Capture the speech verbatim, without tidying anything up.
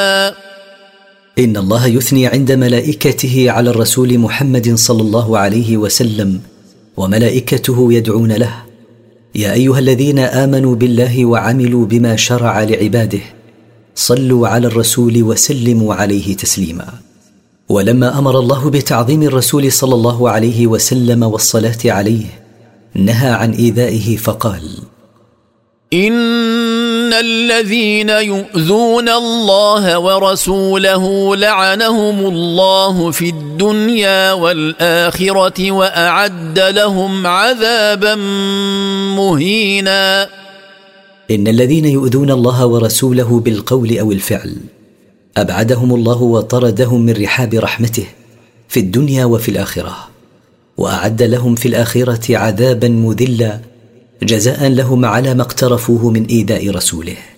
إن الله يثني عند ملائكته على الرسول محمد صلى الله عليه وسلم وملائكته يدعون له: يا أيها الذين آمنوا بالله وعملوا بما شرع لعباده صلوا على الرسول وسلموا عليه تسليما. ولما أمر الله بتعظيم الرسول صلى الله عليه وسلم والصلاة عليه نهى عن إيذائه فقال: إن الذين يؤذون الله ورسوله لعنهم الله في الدنيا والآخرة وأعد لهم عذابا مهينا. إن الذين يؤذون الله ورسوله بالقول أو الفعل أبعدهم الله وطردهم من رحاب رحمته في الدنيا وفي الآخرة، وأعد لهم في الآخرة عذابا مذلا جزاء لهم على ما اقترفوه من إيذاء رسوله.